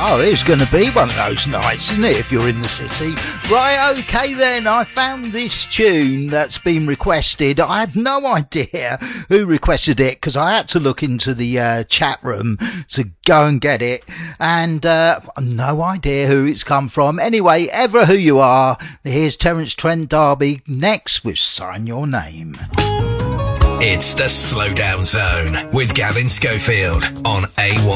Oh, it's going to be one of those nights, isn't it, if you're in the city? Right, okay then, I found this tune that's been requested. I had no idea who requested it because I had to look into the chat room to go and get it, and no idea who it's come from. Anyway, ever who you are, here's Terence Trent D'Arby next with Sign Your Name. It's the Slowdown Zone with Gavin Schofield on A1.